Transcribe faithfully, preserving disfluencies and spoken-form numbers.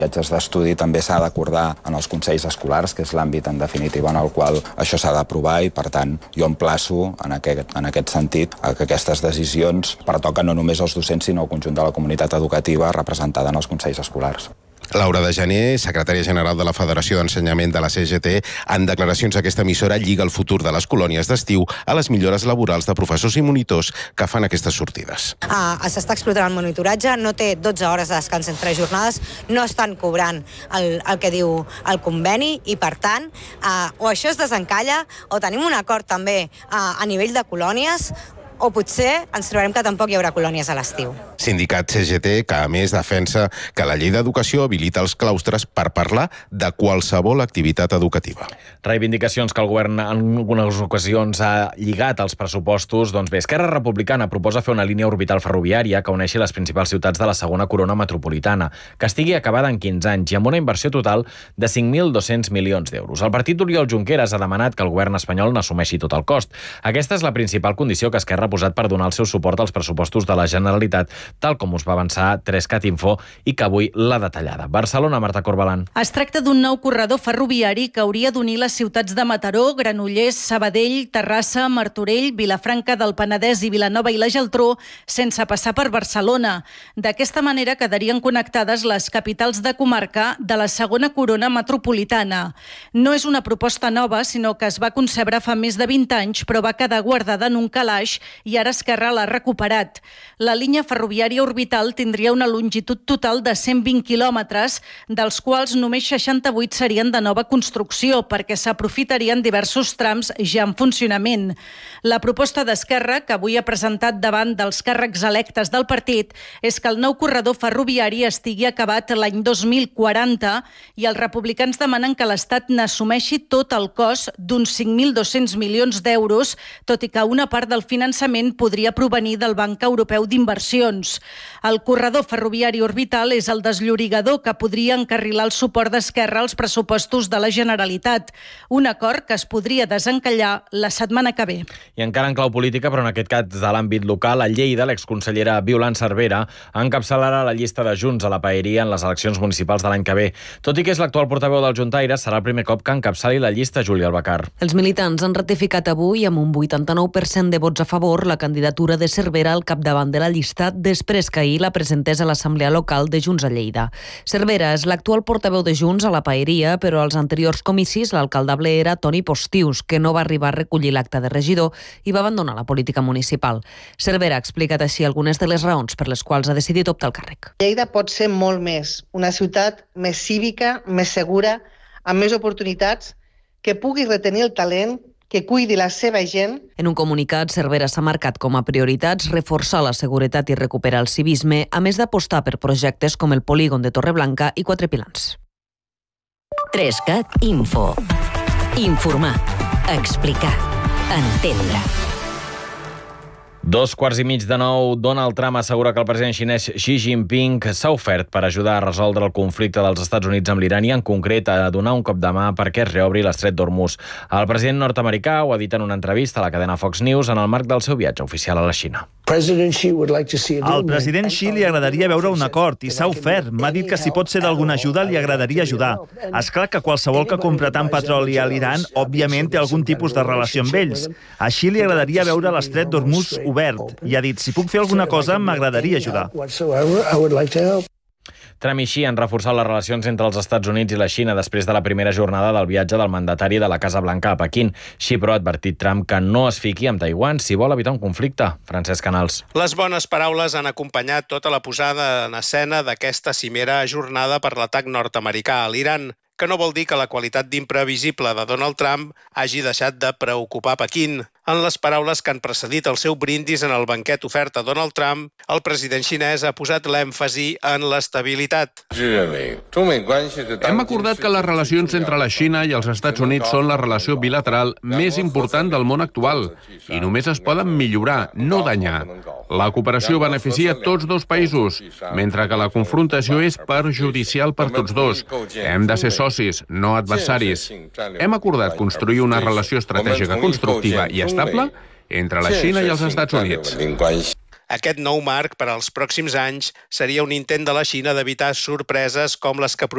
Viatges d'estudi també s'ha d'acordar en els consells escolars, que és l'àmbit en definitiva en el qual això s'ha d'aprovar, i per tant jo emplaço en aquest, en aquest sentit a que aquestes decisions pertoquen no només als docents sinó al conjunt de la comunitat educativa representada en els consells escolars. Laura de Gener, secretària general de la Federació d'Ensenyament de la C G T, en declaracions a aquesta emissora lliga el futur de les colònies d'estiu a les millores laborals de professors i monitors que fan aquestes sortides. Ah, s'està explotant el monitoratge, no té dotze hores de descans entre jornades, no estan cobrant el, el que diu el conveni i, per tant, ah, o això es desencalla o tenim un acord també ah, a nivell de colònies, o potser ens trobarem que tampoc hi haurà colònies a l'estiu. Sindicat C G T, que a més defensa que la llei d'educació habilita els claustres per parlar de qualsevol activitat educativa. Reivindicacions que el govern en algunes ocasions ha lligat als pressupostos. Doncs bé, Esquerra Republicana proposa fer una línia orbital ferroviària que uneixi les principals ciutats de la segona corona metropolitana, que estigui acabada en quinze anys i amb una inversió total de cinc mil dos-cents milions d'euros. El partit d'Oriol Junqueras ha demanat que el govern espanyol n'assumeixi tot el cost. Aquesta és la principal condició que Esquerra ha posat per donar el seu suport als pressupostos de la Generalitat, tal com us va avançar Trescat Info i que avui l'ha detallada. Barcelona, Marta Corbalan. Es tracta d'un nou corredor ferroviari que hauria d'unir les ciutats de Mataró, Granollers, Sabadell, Terrassa, Martorell, Vilafranca del Penedès i Vilanova i la Geltrú, sense passar per Barcelona. D'aquesta manera quedarien connectades les capitals de comarca de la segona corona metropolitana. No és una proposta nova, sinó que es va concebre fa més de vint anys, però va quedar guardada en un calaix i ara Esquerra l'ha recuperat. La línia ferroviària orbital tindria una longitud total de cent vint quilòmetres, dels quals només seixanta-vuit serien de nova construcció, perquè s'aprofitarien diversos trams ja en funcionament. La proposta d'Esquerra, que avui ha presentat davant dels càrrecs electes del partit, és que el nou corredor ferroviari estigui acabat l'any dos mil quaranta i els republicans demanen que l'Estat n'assumeixi tot el cost d'uns cinc mil dos-cents milions d'euros, tot i que una part del finançament podria provenir del Banc Europeu d'Inversions. El corredor ferroviari orbital és el desllorigador que podria encarrilar el suport d'Esquerra als pressupostos de la Generalitat, un acord que es podria desencallar la setmana que ve. I encara en clau política, però en aquest cas de l'àmbit local, a Lleida, l'exconsellera Violant Cervera encapçalarà la llista de Junts a la paeria en les eleccions municipals de l'any que ve. Tot i que és l'actual portaveu del Juntaires, serà el primer cop que encapçali la llista Júlia Albacar. Els militants han ratificat avui amb un vuitanta-nou per cent de vots a favor la candidatura de Cervera al capdavant de la llista després que ahir la presentés a l'Assemblea Local de Junts a Lleida. Cervera és l'actual portaveu de Junts a la paeria, però als anteriors comicis l'alcaldable era Toni Postius, que no va arribar a recollir l'acte de regidor i va abandonar la política municipal. Cervera ha explicat així algunes de les raons per les quals ha decidit optar al càrrec. Lleida pot ser molt més, una ciutat més cívica, més segura, amb més oportunitats, que pugui retenir el talent, que cuidi la seva gent. En un comunicat, Cervera s'ha marcat com a prioritats reforçar la seguretat i recuperar el civisme, a més d'apostar per projectes com el polígon de Torreblanca i Quatre Pilans. Trescat Info. Informar, explicar, entendre. Dos quarts i mig de nou, Donald Trump assegura que el president xinès Xi Jinping s'ha ofert per ajudar a resoldre el conflicte dels Estats Units amb l'Iran i, en concret, a donar un cop de mà perquè es reobri l'estret d'Hormuz. El president nord-americà ho ha dit en una entrevista a la cadena Fox News en el marc del seu viatge oficial a la Xina. Al president Xi li agradaria veure un acord i s'ha ofert. M'ha dit que si pot ser d'alguna ajuda li agradaria ajudar. És clar que qualsevol que compra tant petroli a l'Iran òbviament té algun tipus de relació amb ells. A Xi li agradaria veure l'estret d'Hormuz obert i ha dit, si puc fer alguna cosa, m'agradaria ajudar. Trump i Xi han reforçat les relacions entre els Estats Units i la Xina després de la primera jornada del viatge del mandatari de la Casa Blanca a Pequín. Xi, però, ha advertit Trump que no es fiqui amb Taiwan si vol evitar un conflicte. Francesc Canals. Les bones paraules han acompanyat tota la posada en escena d'aquesta cimera ajornada per l'atac nord-americà a l'Iran, que no vol dir que la qualitat d'imprevisible de Donald Trump hagi deixat de preocupar Pequín. En les paraules que han precedit el seu brindis en el banquet ofert a Donald Trump, el president xinès ha posat l'èmfasi en l'estabilitat. Hem acordat que les relacions entre la Xina i els Estats Units són la relació bilateral més important del món actual i només es poden millorar, no danyar. La cooperació beneficia tots dos països, mentre que la confrontació és perjudicial per tots dos. Hem de ser socis, no adversaris. Hem acordat construir una relació estratègica constructiva i estable entre la Xina i els Estats Units. Aquest nou marc per als pròxims anys seria un intent de la Xina d'evitar sorpreses com les que